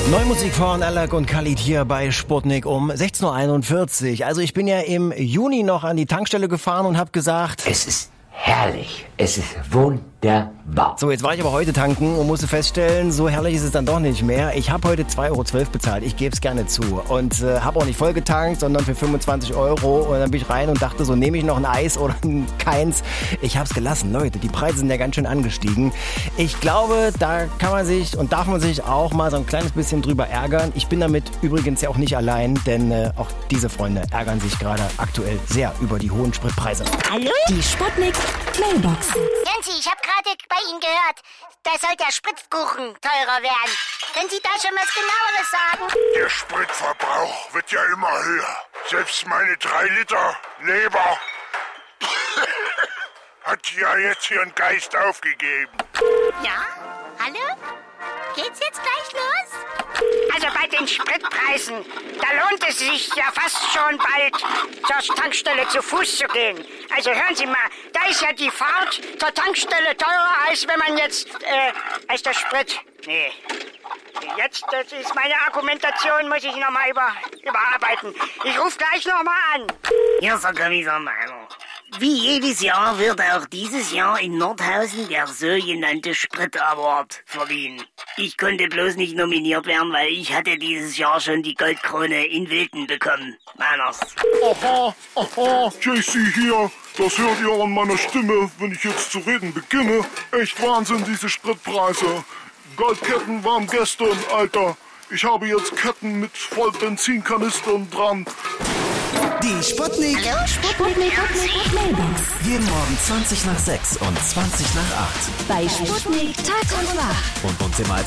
Neue Musik von Alok und Khalid hier bei Sputnik um 16.41 Uhr. Also ich bin ja im Juni noch an die Tankstelle gefahren und habe gesagt... Es ist herrlich. Es ist wunderbar. So, jetzt war ich aber heute tanken und musste feststellen, so herrlich ist es dann doch nicht mehr. Ich habe heute 2,12 € bezahlt, ich gebe es gerne zu. Und habe auch nicht voll getankt, sondern für 25 €. Und dann bin ich rein und dachte so, nehme ich noch ein Eis oder keins? Ich habe es gelassen, Leute, die Preise sind ja ganz schön angestiegen. Ich glaube, da kann man sich und darf man sich auch mal so ein kleines bisschen drüber ärgern. Ich bin damit übrigens ja auch nicht allein, denn auch diese Freunde ärgern sich gerade aktuell sehr über die hohen Spritpreise. Hallo? Die Sputnik Mailbox. Nancy, ich habe gerade bei Ihnen gehört, da soll der Spritkuchen teurer werden. Können Sie da schon was Genaueres sagen? Der Spritverbrauch wird ja immer höher. Selbst meine 3 Liter Leber hat ja jetzt ihren Geist aufgegeben. Ja? Hallo? Geht's jetzt gleich los? Also bei den Spritpreisen, da lohnt es sich ja fast schon bald zur Tankstelle zu Fuß zu gehen. Also hören Sie mal, da ist ja die Fahrt zur Tankstelle teurer, als wenn man jetzt, als der Sprit... Nee. Jetzt, das ist meine Argumentation, muss ich nochmal überarbeiten. Ich rufe gleich nochmal an. Ja, Herr Kommissar Meiner. Wie jedes Jahr wird auch dieses Jahr in Nordhausen der sogenannte Sprit-Award verliehen. Ich konnte bloß nicht nominiert werden, weil ich hatte dieses Jahr schon die Goldkrone in Wilden bekommen. Meiners. Aha, JC hier. Das hört ihr an meiner Stimme, wenn ich jetzt zu reden beginne. Echt Wahnsinn, diese Spritpreise. Goldketten waren gestern, Alter. Ich habe jetzt Ketten mit Vollbenzinkanistern dran. Die Sputnik. Hallo, Sputnik Mailbox. Jeden Morgen 20 nach 6 und 20 nach 8. Bei Sputnik Tag und Nacht. Und uns immer als